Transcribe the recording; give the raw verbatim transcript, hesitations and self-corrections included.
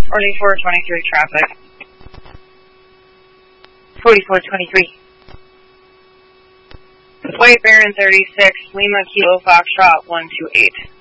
forty-four twenty-three traffic. forty-four twenty-three. White Baron thirty-six, Lima Kilo Foxtrot one two eight.